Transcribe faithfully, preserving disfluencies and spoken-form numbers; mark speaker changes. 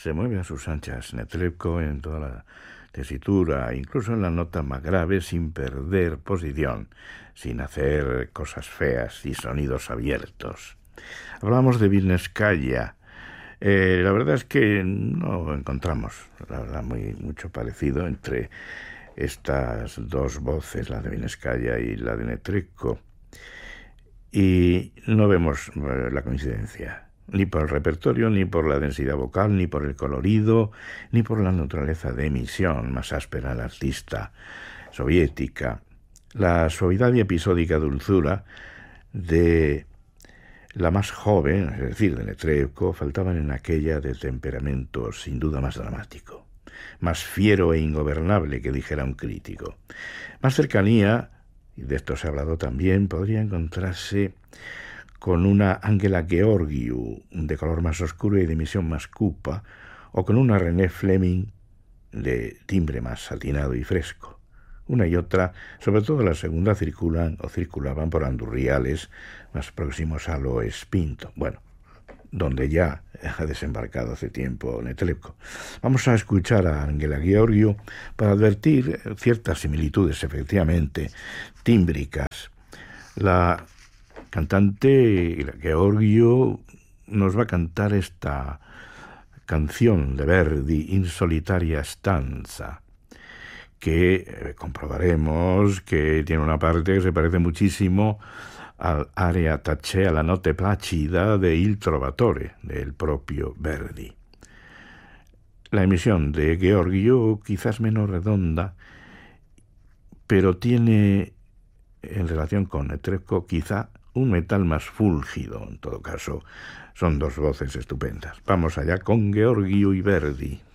Speaker 1: se mueve a sus anchas Netrebko en toda la tesitura, incluso en la nota más grave, sin perder posición, sin hacer cosas feas y sonidos abiertos. Hablamos de Vilneskaya. Eh, la verdad es que no encontramos, la verdad, muy mucho parecido entre estas dos voces, la de Vilneskaya y la de Netrebko, y no vemos eh, la coincidencia, ni por el repertorio, ni por la densidad vocal, ni por el colorido, ni por la naturaleza de emisión más áspera del artista soviética. La suavidad y episódica dulzura de la más joven, es decir, de Netrebko, faltaban en aquella de temperamento sin duda más dramático, más fiero e ingobernable, que dijera un crítico. Más cercanía, y de esto se ha hablado también, podría encontrarse con una Angela Georgiou de color más oscuro y de emisión más cupa, o con una René Fleming de timbre más satinado y fresco. Una y otra, sobre todo la segunda, circulan o circulaban por andurriales más próximos a lo Espinto, bueno, donde ya ha desembarcado hace tiempo Netrebko. Vamos a escuchar a Angela Georgiou para advertir ciertas similitudes, efectivamente, tímbricas. La cantante Georgiou nos va a cantar esta canción de Verdi, In solitaria stanza, que eh, comprobaremos que tiene una parte que se parece muchísimo al aria taché, a la notte placida de Il Trovatore, del propio Verdi. La emisión de Georgiou quizás menos redonda, pero tiene, en relación con Netrebko, quizá un metal más fúlgido. En todo caso, son dos voces estupendas. Vamos allá con Georgiou y Verdi.